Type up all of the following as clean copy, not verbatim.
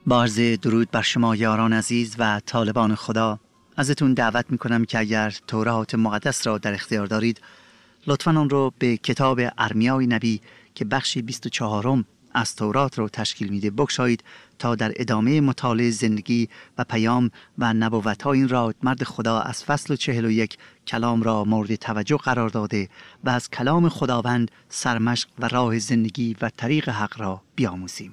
با عرض درود بر شما یاران عزیز و طالبان خدا، ازتون دعوت میکنم که اگر تورات مقدس را در اختیار دارید لطفاً آن رو به کتاب ارمیای نبی که بخش 24 از تورات رو تشکیل میده بگشایید تا در ادامه مطالعه زندگی و پیام و نبوت‌های این رادمرد خدا از فصل 41 کلام را مورد توجه قرار داده و از کلام خداوند سرمشق و راه زندگی و طریق حق را بیاموزیم.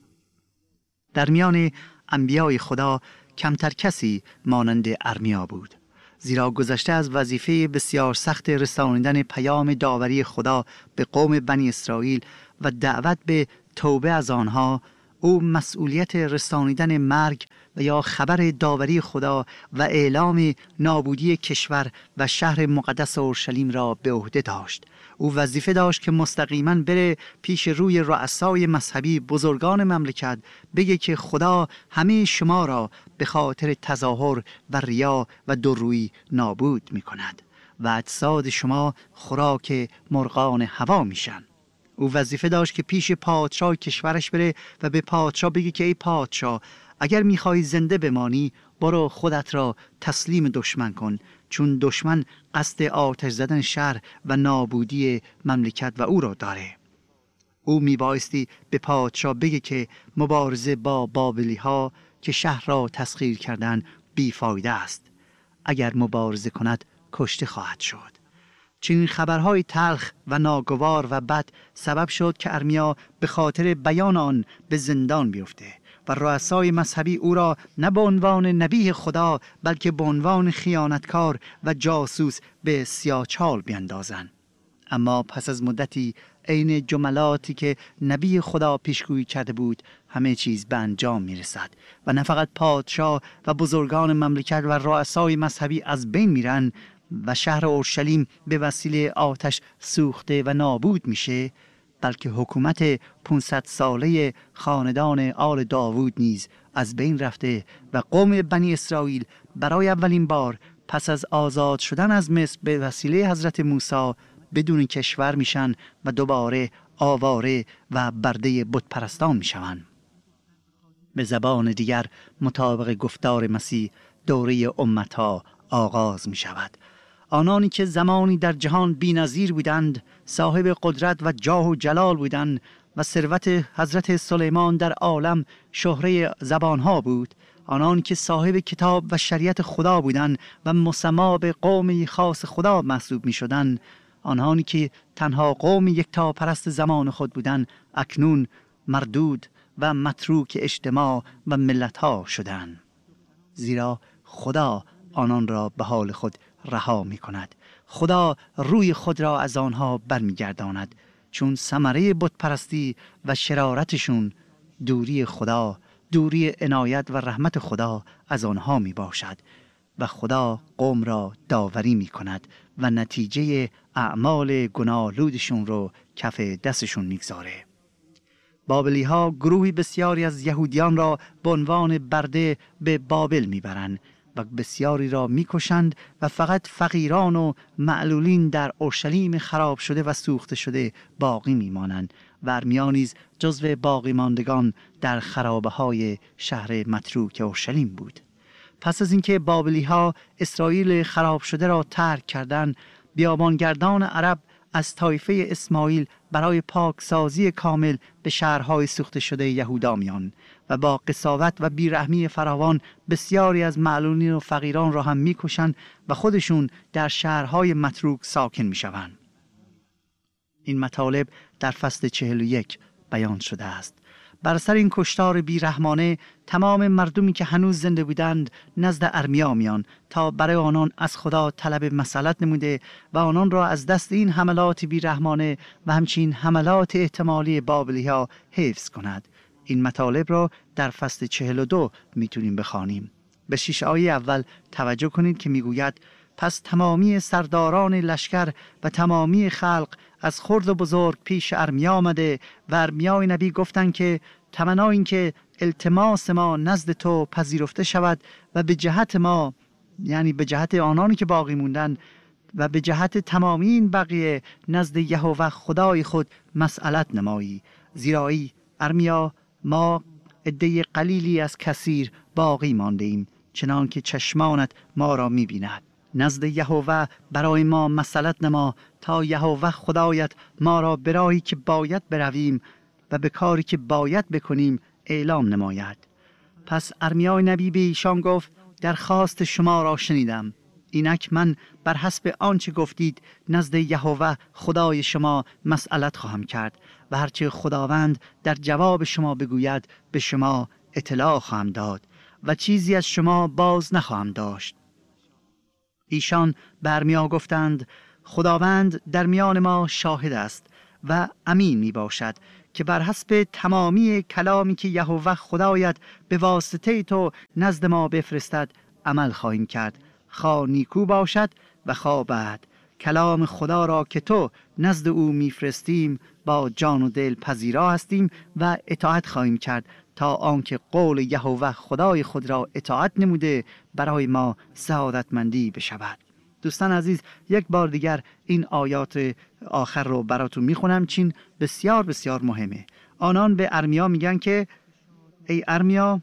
در میان انبیای خدا کمتر کسی مانند ارمیا بود، زیرا گذشته از وظیفه بسیار سخت رسانیدن پیام داوری خدا به قوم بنی اسرائیل و دعوت به توبه از آنها، او مسئولیت رسانیدن مرگ و یا خبر داوری خدا و اعلام نابودی کشور و شهر مقدس اورشلیم را به عهده داشت. او وظیفه داشت که مستقیما بره پیش روی رؤسای مذهبی، بزرگان مملکت، بگه که خدا همه شما را به خاطر تظاهر و ریا و دورویی نابود می کند و اجساد شما خوراک مرغان هوا میشن. او وظیفه داشت که پیش پادشاه کشورش بره و به پادشاه بگه که ای پادشاه، اگر میخوای زنده بمانی برو خودت را تسلیم دشمن کن، چون دشمن قصد آتش زدن شهر و نابودی مملکت و او را داره. او میبایستی به پادشاه بگه که مبارزه با بابلی ها که شهر را تسخیر کردن بیفایده است، اگر مبارزه کند کشته خواهد شد. چنین خبرهای تلخ و ناگوار و بد سبب شد که ارمیا به خاطر بیان آن به زندان بیفته و رؤسای مذهبی او را نه به عنوان نبی خدا بلکه به عنوان خیانتکار و جاسوس به سیاهچال بیندازند. اما پس از مدتی عین جملاتی که نبی خدا پیشگویی کرده بود همه چیز به انجام میرسد و نه فقط پادشاه و بزرگان مملکت و رؤسای مذهبی از بین میرن و شهر اورشلیم به وسیله آتش سوخته و نابود میشه، بلکه حکومت 500 ساله خاندان آل داوود نیز از بین رفته و قوم بنی اسرائیل برای اولین بار پس از آزاد شدن از مصر به وسیله حضرت موسی بدون کشور میشن و دوباره آواره و برده بت پرستان میشوند. به زبان دیگر مطابق گفتار مسیح دوره امتها آغاز می شود. آنانی که زمانی در جهان بی‌نظیر بودند، صاحب قدرت و جاه و جلال بودند و ثروت حضرت سلیمان در عالم شهره زبانها بود، آنانی که صاحب کتاب و شریعت خدا بودند و مسما به قوم خاص خدا محسوب می شدند، آنانی که تنها قوم یکتا پرست زمان خود بودند، اکنون مردود و متروک اجتماع و ملتها شدند، زیرا خدا آنان را به حال خود رها می کند. خدا روی خود را از آنها برمیگرداند، چون ثمره بت پرستی و شرارتشون دوری خدا، دوری عنایت و رحمت خدا از آنها می باشد و خدا قوم را داوری می کند و نتیجه اعمال گناه‌آلودشون رو کف دستشون می گذاره. بابلی ها گروهی بسیاری از یهودیان را به عنوان برده به بابل میبرند و بسیاری را میکشند و فقط فقیران و معلولین در اورشلیم خراب شده و سوخته شده باقی میمانند و ارمیا نیز جزو باقی ماندگان در خرابه های شهر متروک اورشلیم بود. پس از اینکه بابلی ها اسرائیل خراب شده را ترک کردند، بیابانگردان عرب از طایفه اسماعیل برای پاکسازی کامل به شهرهای سوخته شده یهودا میان و با قساوت و بیرحمی فراوان بسیاری از معلولین و فقیران را هم میکشند و خودشون در شهرهای متروک ساکن میشوند. این مطالب در فصل 41 بیان شده است. بر سر این کشتار بیرحمانه تمام مردمی که هنوز زنده بودند نزد ارمیا میان تا برای آنان از خدا طلب مصلحت نموده و آنان را از دست این حملات بیرحمانه و همچنین حملات احتمالی بابلی ها حفظ کند. این مطالب را در فصل 42 میتونیم بخوانیم. به 6 آیه اول توجه کنید که میگوید: پس تمامی سرداران لشکر و تمامی خلق از خرد و بزرگ پیش ارمیا آمده و ارمیای نبی گفتند که تمنا این که التماس ما نزد تو پذیرفته شود و به جهت ما، یعنی به جهت آنانی که باقی موندن و به جهت تمامی این بقیه نزد یهوه خدای خود مسئلت نمایی، زیرا ای ارمیا ما عده قلیلی از کثیر باقی مانده ایم، چنان که چشمانت ما را می‌بیند. نزد یهوه برای ما مسئلت نما، تا یهوه خدایت ما را به راهی که باید برویم و به کاری که باید بکنیم اعلام نماید. پس ارمیا نبی به ایشان گفت: درخواست شما را شنیدم. اینک من بر حسب آنچه گفتید نزد یهوه خدای شما مسئلت خواهم کرد و هرچه خداوند در جواب شما بگوید به شما اطلاع خواهم داد و چیزی از شما باز نخواهم داشت. ایشان به ارمیا گفتند: خداوند در میان ما شاهد است و امین می باشد که بر حسب تمامی کلامی که یهوه خدایت به واسطه تو نزد ما بفرستد عمل خواهیم کرد، خواه نیکو باشد و خواه بد. کلام خدا را که تو نزد او میفرستیم با جان و دل پذیرا هستیم و اطاعت خواهیم کرد، تا آنکه قول یهوه خدای خود را اطاعت نموده برای ما سعادتمندی بشود. دوستان عزیز، یک بار دیگر این آیات آخر رو براتون میخونم، چین بسیار بسیار مهمه. آنان به ارمیا میگن که ای ارمیا،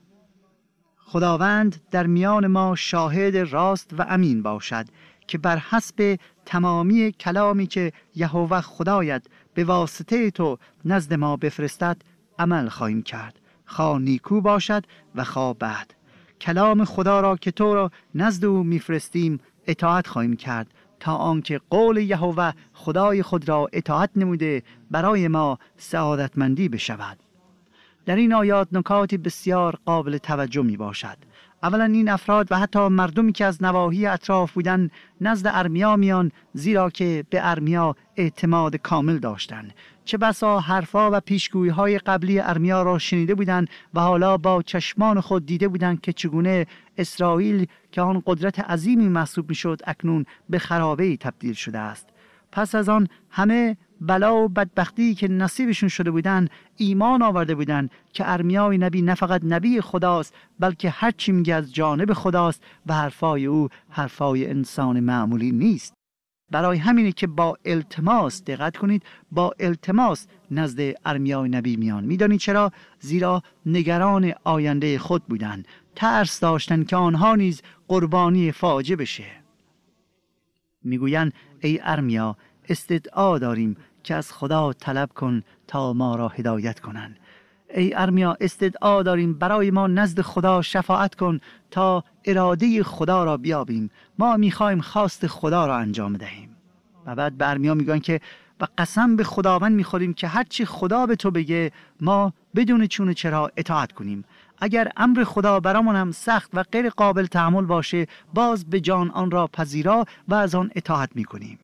خداوند در میان ما شاهد راست و امین باشد که بر حسب تمامی کلامی که یهوه خدایت به واسطه تو نزد ما بفرستد عمل خواهیم کرد، خواه نیکو باشد و خواه بد. کلام خدا را که تو را نزد او میفرستیم اطاعت خواهیم کرد، تا آنکه قول یهوه خدای خود را اطاعت نموده برای ما سعادتمندی بشود. در این آیات نکاتی بسیار قابل توجه می باشد. اولا این افراد و حتی مردمی که از نواحی اطراف بودند نزد ارمیا میان، زیرا که به ارمیا اعتماد کامل داشتند. چه بسا حرفا و پیشگویی‌های قبلی ارمیا را شنیده بودند و حالا با چشمان خود دیده بودند که چگونه اسرائیل که آن قدرت عظیمی محسوب میشد اکنون به خرابه‌ای تبدیل شده است. پس از آن همه بلا و بدبختی که نصیبشون شده بودن ایمان آورده بودن که ارمیای نبی نه فقط نبی خداست، بلکه هر چی میگه از جانب خداست و حرفای او حرفای انسان معمولی نیست. برای همینه که با التماس، دقت کنید، با التماس نزد ارمیای نبی میان. میدونید چرا؟ زیرا نگران آینده خود بودن، ترس داشتن که آنها نیز قربانی فاجعه بشه. میگویند ای ارمیا، استدعا داریم که از خدا طلب کن تا ما را هدایت کنند. ای ارمیا، استدعا داریم برای ما نزد خدا شفاعت کن تا اراده خدا را بیابیم. ما میخوایم خواست خدا را انجام دهیم. و بعد به ارمیا میگن که و قسم به خداوند میخوریم که هرچی خدا به تو بگه ما بدون چون چرا اطاعت کنیم. اگر امر خدا برامون هم سخت و غیر قابل تحمل باشه، باز به جان آن را پذیرا و از آن اطاعت میکنیم.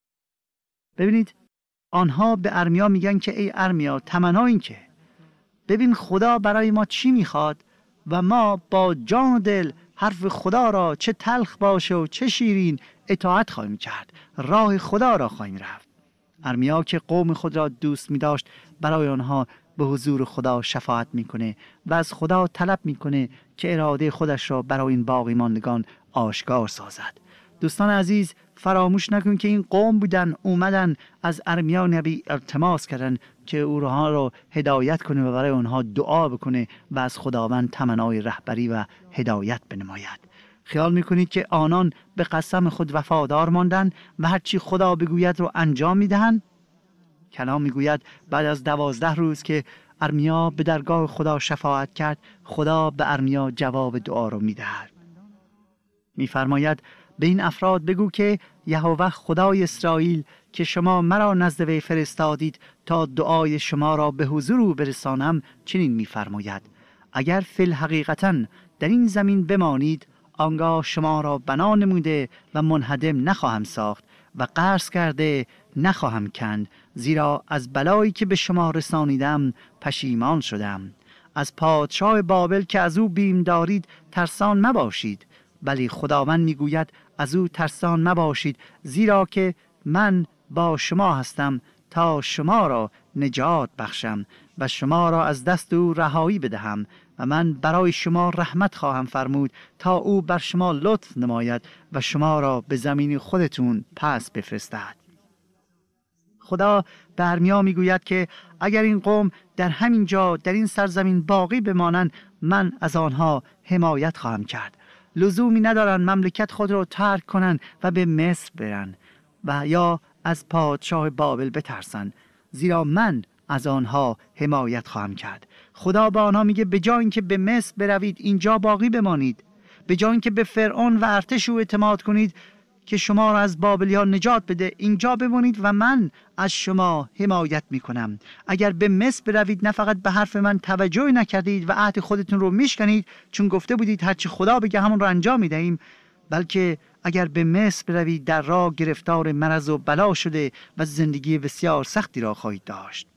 ببینید آنها به ارمیا میگن که ای ارمیا، تمنا این که ببین خدا برای ما چی میخواد و ما با جان و دل حرف خدا را چه تلخ باشه و چه شیرین اطاعت خواهیم کرد، راه خدا را خواهیم رفت. ارمیا که قوم خود را دوست می‌داشت برای آنها به حضور خدا شفاعت میکنه و از خدا طلب میکنه که اراده خودش را برای این باقی ماندگان آشکار سازد. دوستان عزیز، فراموش نکن که این قوم بودن اومدن از ارمیا نبی التماس کردن که او را هدایت کنه و برای آنها دعا بکنه و از خداوند تمنای رهبری و هدایت بنماید. خیال میکنید که آنان به قسم خود وفادار ماندن و هرچی خدا بگوید رو انجام میدهند؟ کلام میگوید بعد از 12 روز که ارمیا به درگاه خدا شفاعت کرد، خدا به ارمیا جواب دعا رو میدهد. میفرماید به این افراد بگو که یهوه خدای اسرائیل که شما مرا نزد وی فرستادید تا دعای شما را به حضور او برسانم چنین میفرماید: اگر فی الحقیقتاً در این زمین بمانید، آنگاه شما را بنا نموده و منهدم نخواهم ساخت و قرض کرده نخواهم کند، زیرا از بلایی که به شما رسانیدم پشیمان شدم. از پادشاه بابل که از او بیم دارید ترسان مباشید، بلی خداوند میگوید از او ترسان مباشید، زیرا که من با شما هستم تا شما را نجات بخشم و شما را از دست او رهایی بدهم و من برای شما رحمت خواهم فرمود تا او بر شما لطف نماید و شما را به زمین خودتون پس بفرستد. خدا به ارمیا میگوید که اگر این قوم در همین جا در این سرزمین باقی بمانند، من از آنها حمایت خواهم کرد. لزومی ندارند مملکت خود را ترک کنند و به مصر برند و یا از پادشاه بابل بترسند، زیرا من از آنها حمایت خواهم کرد. خدا به آنها میگه به جای اینکه به مصر بروید اینجا باقی بمانید، به جای اینکه به فرعون و ارتش او اعتماد کنید که شما را از بابلیان نجات بده، اینجا بمانید و من از شما حمایت میکنم. اگر به مصر بروید نه فقط به حرف من توجه نکردید و عهد خودتون رو میشکنید، چون گفته بودید هرچی خدا بگه همون رو انجام میدهیم، بلکه اگر به مصر بروید در راه گرفتار مرض و بلا شده و زندگی بسیار سختی را خواهید داشت.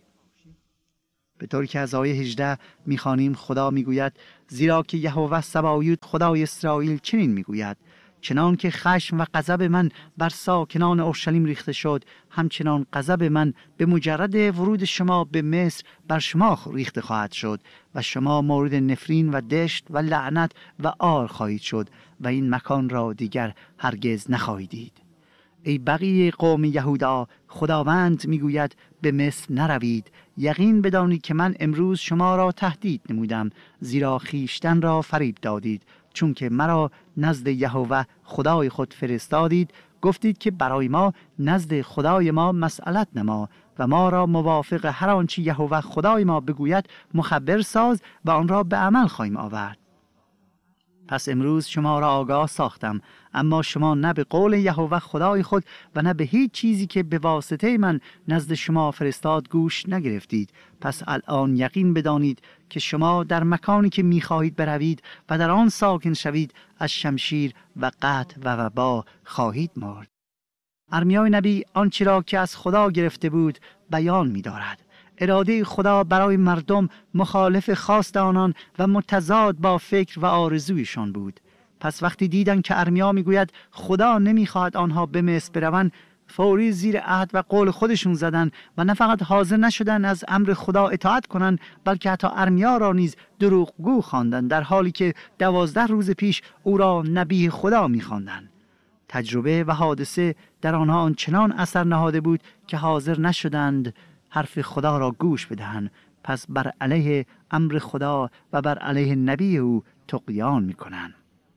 به طوری که از آیه 18 میخوانیم خدا میگوید زیرا که یهوه سبایوت خدای اسرائیل چنین میگوید چنان که خشم و غضب من بر ساکنان اورشلیم ریخته شد، همچنان غضب من به مجرد ورود شما به مصر بر شما ریخته خواهد شد و شما مورد نفرین و دشت و لعنت و عار خواهید شد و این مکان را دیگر هرگز نخواهید دید. ای بقیه قوم یهودا، خداوند میگوید به مصر نروید. یقین بدانید که من امروز شما را تهدید نمودم، زیرا خیشتن را فریب دادید، چون که مرا نزد یهوه خدای خود فرستادید. گفتید که برای ما نزد خدای ما مسئلت نما و ما را موافق هر آنچه یهوه خدای ما بگوید مخبر ساز و آن را به عمل خواهیم آورد. پس امروز شما را آگاه ساختم، اما شما نه به قول یهوه خدای خود و نه به هیچ چیزی که به واسطه من نزد شما فرستاد گوش نگرفتید. پس الان یقین بدانید که شما در مکانی که می‌خواهید بروید و در آن ساکن شوید از شمشیر و قحط و وبا خواهید مرد. ارمیای نبی آنچه را که از خدا گرفته بود بیان می‌دارد. اراده خدا برای مردم مخالف خواست آنان و متضاد با فکر و آرزویشان بود. پس وقتی دیدن که ارمیا میگوید خدا نمیخواهد آنها به مصر بروند، فوری زیر عهد و قول خودشون زدن و نه فقط حاضر نشدن از امر خدا اطاعت کنند، بلکه حتی ارمیا را نیز دروغگو خواندند، در حالی که 12 روز پیش او را نبی خدا میخواندند. تجربه و حادثه در آنها آنچنان اثر نهاده بود که حاضر نشدند حرف خدا را گوش بدهند. پس بر علیه امر خدا و بر علیه نبی او طغیان میکنند.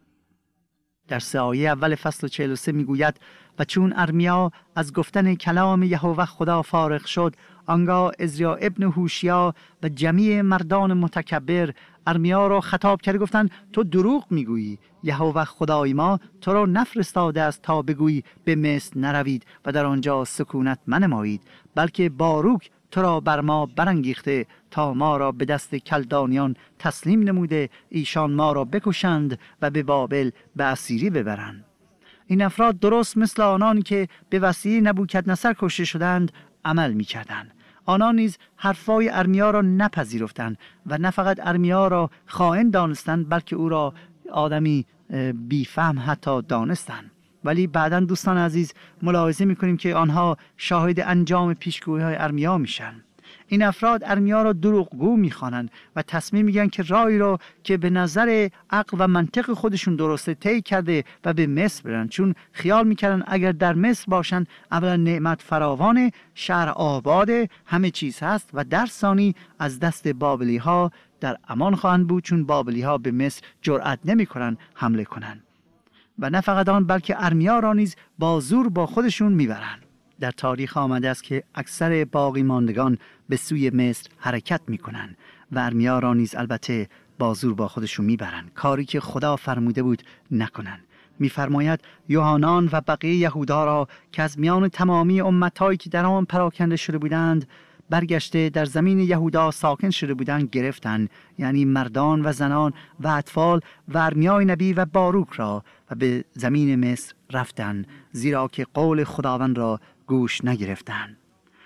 در 3 آیه اول فصل 43 میگوید و چون ارمیا از گفتن کلام یهوه خدا فارغ شد، آنگاه عزرا ابن هوشیا و جمیع مردان متکبر ارمیا را خطاب کرده گفتند تو دروغ میگویی، یهوه خدای ما تو را نفرستاده است تا بگویی به مصر نروید و در آنجا سکونت منمایید، بلکه باروک تو را بر ما برانگیخته تا ما را به دست کلدانیان تسلیم نموده، ایشان ما را بکشند و به بابل به اسیری ببرند. این افراد درست مثل آنانی که به وسیله نبوکدنصر کشته شدند عمل می‌کردند. آنان نیز حرفای ارمیا را نپذیرفتند و نه فقط ارمیا را خائن دانستند، بلکه او را آدمی بیفهم حتی دانستند. ولی بعداً دوستان عزیز ملاحظه می‌کنیم که آنها شاهد انجام پیشگویی‌های ارمیا میشن. این افراد ارمیا را دروغگو می‌خوانند و تصمیم می‌گیرند که راهی را که به نظر عقل و منطق خودشون درسته طی کرده و به مصر برن، چون خیال می‌کردن اگر در مصر باشن اولا نعمت فراوان، شهر آباد، همه چیز هست و در ثانی از دست بابلی‌ها در امان خواهند بود، چون بابلی‌ها به مصر جرأت نمی‌کنن حمله کنند. و نه فقط آن بلکه ارمیا را نیز با زور با خودشون میبرند. در تاریخ آمده است که اکثر باقی ماندگان به سوی مصر حرکت میکنند و ارمیا را نیز البته با زور با خودشون میبرند، کاری که خدا فرموده بود نکنند. میفرماید یوحنان و بقیه یهودا را که از میان تمامی امتهایی که در آن پراکنده شده بودند برگشته در زمین یهودا ساکن شده بودند گرفتند، یعنی مردان و زنان و اطفال و ارمیای نبی و باروک را، و به زمین مصر رفتند، زیرا که قول خداوند را گوش نگرفتند.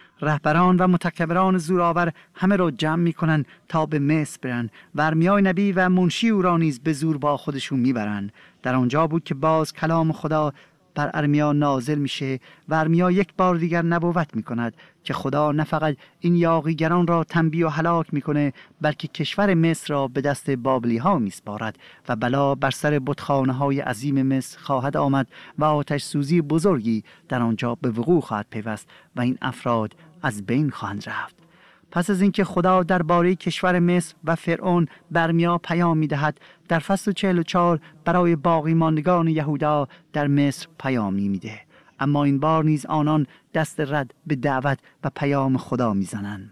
رهبران و متکبران زورآور همه را جمع می‌کنند تا به مصر برند و ارمیای نبی و منشی او را نیز به زور با خودشون میبرند. در آنجا بود که باز کلام خدا بر ارمیا نازل میشه و ارمیا یک بار دیگر نبوت میکند که خدا نه فقط این یاغیگران را تنبیه و هلاک میکنه، بلکه کشور مصر را به دست بابلی ها میسپارد و بلا بر سر بتخانه های عظیم مصر خواهد آمد و آتش سوزی بزرگی در آنجا به وقوع خواهد پیوست و این افراد از بین خواهند رفت. پس از اینکه خدا درباره کشور مصر و فرعون به ارمیا پیام می‌دهد، در فصل 44 برای باقی ماندگان یهودا در مصر پیامی میده. اما این بار نیز آنان دست رد به دعوت و پیام خدا میزنند.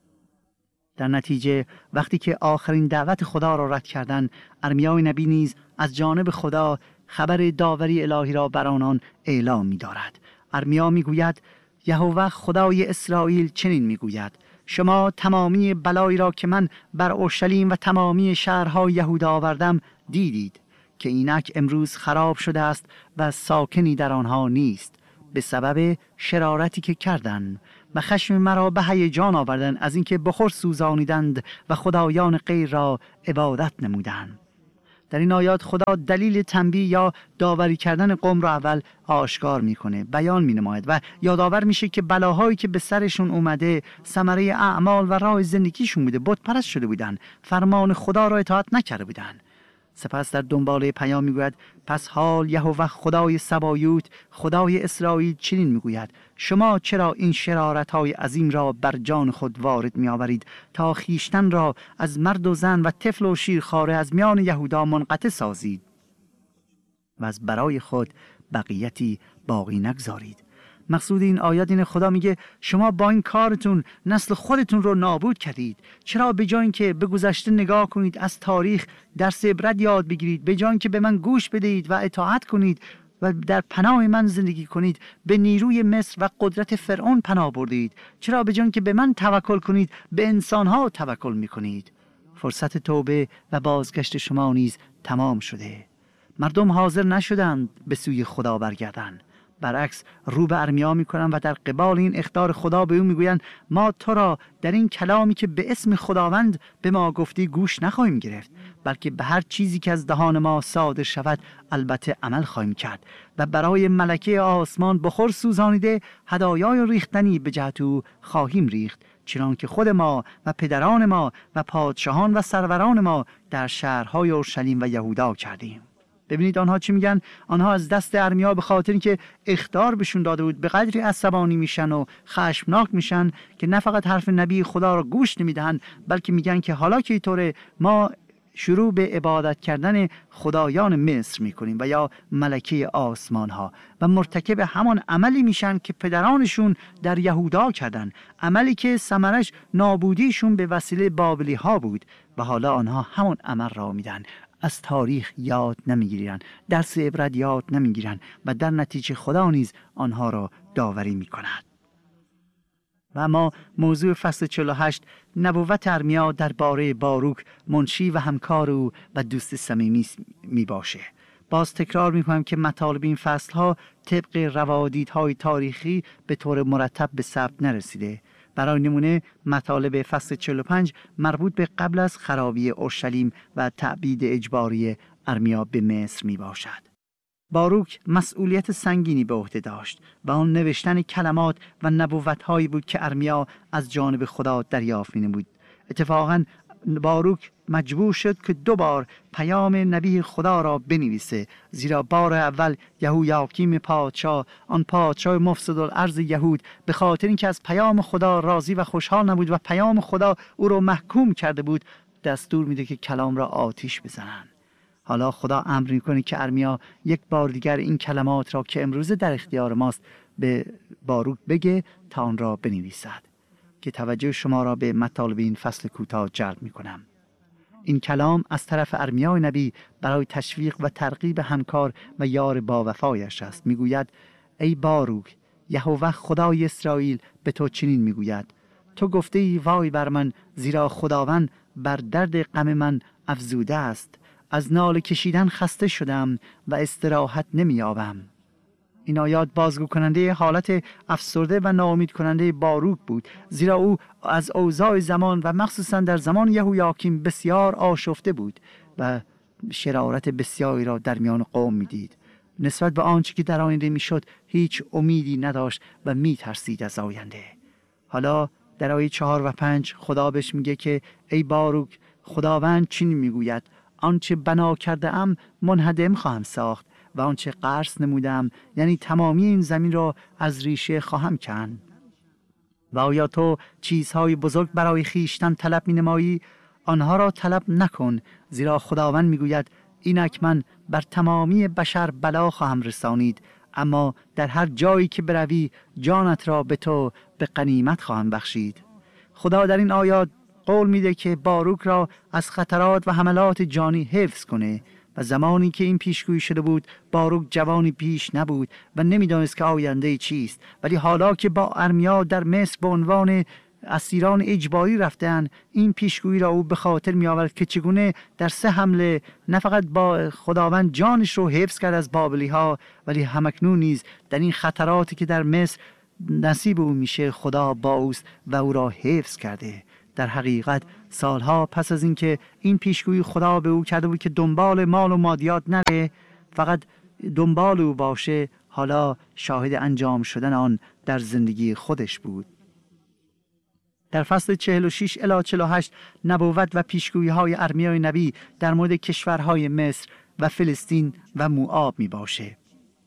در نتیجه وقتی که آخرین دعوت خدا را رد کردند، ارمیای نبی نیز از جانب خدا خبر داوری الهی را بر آنان اعلام می‌دارد. ارمیا میگوید یهوه خدای اسرائیل چنین میگوید: شما تمامی بلایی را که من بر اورشلیم و تمامی شهرهای یهودا آوردم دیدید که اینک امروز خراب شده است و ساکنی در آنها نیست، به سبب شرارتی که کردند و خشم مرا به هیجان آوردند از اینکه بخور سوزانیدند و خدایان غیر را عبادت نمودند. در این آیات خدا دلیل تنبیه یا داوری کردن قوم را اول آشکار میکنه، بیان مینماید و یادآور میشه که بلاهایی که به سرشون اومده ثمره اعمال و راه زندگیشون بوده. بت پرست شده بودن، فرمان خدا را اطاعت نکرده بودن. سپس در دنباله پیام میگوید: پس حال یهوه خدای سبایوت خدای اسرائیل چنین میگوید: شما چرا این شرارت‌های عظیم را بر جان خود وارد می‌آورید تا خیشتن را از مرد و زن و طفل و شیرخواره از میان یهودا منقطع سازید و از برای خود بقیتی باقی نگذارید؟ مقصود این آیات اینه خدا میگه شما با این کارتون نسل خودتون رو نابود کردید. چرا به جای اینکه به گذشته نگاه کنید، از تاریخ درس عبرت یاد بگیرید، به جای اینکه به من گوش بدهید و اطاعت کنید و در پناه من زندگی کنید، به نیروی مصر و قدرت فرعون پناه بردید؟ چرا به جای اینکه به من توکل کنید به انسانها توکل میکنید؟ فرصت توبه و بازگشت شما نیز تمام شده. مردم حاضر نشدند به سوی خدا برگردند، برعکس رو به ارمیا میکنن و در قبال این اخطار خدا به او میگویند: ما تو را در این کلامی که به اسم خداوند به ما گفتی گوش نخواهیم گرفت، بلکه به هر چیزی که از دهان ما صادر شود البته عمل خواهیم کرد و برای ملکه آسمان بخور سوزانیده هدایای ریختنی به جهت او خواهیم ریخت، چنانکه خود ما و پدران ما و پادشاهان و سروران ما در شهرهای اورشلیم و یهودا کردیم. ببینید آنها چی میگن؟ آنها از دست ارمیا به خاطر اینکه اخطار بهشون داده بود به قدری عصبانی میشن و خشمناک میشن که نه فقط حرف نبی خدا را گوش نمیدهن، بلکه میگن که حالا که اینطوره ما شروع به عبادت کردن خدایان مصر میکنیم و یا ملکه آسمان ها و مرتکب همان عملی میشن که پدرانشون در یهودا کردن، عملی که ثمرش نابودیشون به وسیله بابلی ها بود و حالا آنها همون عمل را میدن. از تاریخ یاد نمیگیرن، درس عبرت یاد نمیگیرن و در نتیجه خدا نیز آنها را داوری میکند. و اما موضوع فصل 48 نبوت ارمیا درباره باروک منشی و همکار او و دوست صمیمی می باشه. باز تکرار میکنم که مطالب این فصل ها طبق روادیدهای تاریخی به طور مرتب به ثبت نرسیده. برای نمونه مطالب فصل 45 مربوط به قبل از خرابی اورشلیم و تبعید اجباری ارمیا به مصر می باشد. باروک مسئولیت سنگینی به عهده داشت و آن نوشتن کلمات و نبوت‌هایی بود که ارمیا از جانب خدا دریافت می‌نمود. اتفاقاً باروک مجبور شد که 2 بار پیام نبی خدا را بنویسه، زیرا بار اول یهویاکیم پادشاه، آن پادشاه مفسد الارض یهود، به خاطر اینکه از پیام خدا راضی و خوشحال نبود و پیام خدا او را محکوم کرده بود، دستور میده که کلام را آتش بزنند. حالا خدا امر میکنه که ارمیا یک بار دیگر این کلمات را که امروزه در اختیار ماست به باروک بگه تا آن را بنویسد. که توجه شما را به مطالب این فصل کوتاه جلب میکنم. این کلام از طرف ارمیا نبی برای تشویق و ترغیب همکار و یار با وفایش است. میگوید: ای باروک، یهوه خدای اسرائیل به تو چنین میگوید: تو گفته ای وای بر من، زیرا خداوند بر درد غم من افزوده است. از ناله کشیدن خسته شدم و استراحت نمی‌یابم. این آیات بازگو کننده حالت افسرده و ناامید کننده باروک بود، زیرا او از اوضاع زمان و مخصوصا در زمان یهویاکیم بسیار آشفته بود و شرارت بسیاری را در میان قوم می‌دید. نسبت به آنچه که در آینده میشد هیچ امیدی نداشت و میترسید از آینده. حالا در آیه 4 و 5 خدا بهش میگه که ای باروک، خداوند چنین میگوید آنچه بنا کرده ام منهدم خواهم ساخت و آنچه غرس نمودم، یعنی تمامی این زمین را از ریشه خواهم کند. و آیا تو چیزهای بزرگ برای خیشتن طلب می نمایی؟ آنها را طلب نکن، زیرا خداوند میگوید اینک من بر تمامی بشر بلا خواهم رسانید، اما در هر جایی که بروی جانت را به تو به غنیمت خواهم بخشید. خدا در این آیات قول میده که باروک را از خطرات و حملات جانی حفظ کنه. و زمانی که این پیشگویی شده بود باروک جوانی پیش نبود و نمیدانست که آینده چیست، ولی حالا که با ارمیا در مصر به عنوان اسیران اجباری رفتن، این پیشگویی را او به خاطر می آورد که چگونه در 3 حمله نه فقط با خداوند جانش رو حفظ کرد از بابلی ها، ولی همکنون نیز در این خطراتی که در مصر نصیب او میشه خدا با اوست و او را حفظ کرده. در حقیقت سالها پس از اینکه این پیشگویی خدا به او کرده بود که دنبال مال و مادیات نره، فقط دنبال او باشه، حالا شاهد انجام شدن آن در زندگی خودش بود. در فصل 46 الی 48 نبوت و پیشگویی های ارمیای نبی در مورد کشورهای مصر و فلسطین و موآب می باشه.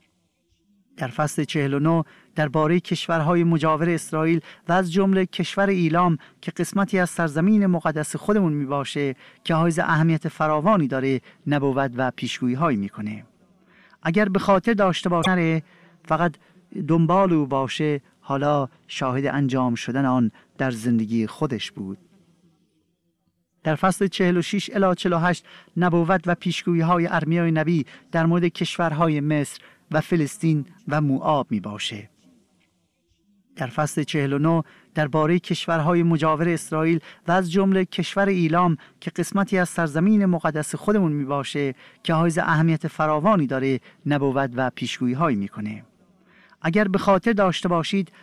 در فصل 49 درباره کشورهای مجاور اسرائیل و از جمله کشور ایلام که قسمتی از سرزمین مقدس خودمون می باشه که حائز اهمیت فراوانی داره نبوت و پیشگویی هایی می کنه. اگر به خاطر داشته باشه فقط دنبال او باشه، حالا شاهد انجام شدن آن در زندگی خودش بود. در فصل 46 الی 48 نبوت و پیشگویی های ارمیای نبی در مورد کشورهای مصر و فلسطین و موآب می باشه. در فصل 49 درباره کشورهای مجاور اسرائیل و از جمله کشور ایلام که قسمتی از سرزمین مقدس خودمون می باشه که حائز اهمیت فراوانی داره نبوت و پیشگویی هایی می کنه. اگر به خاطر داشته باشید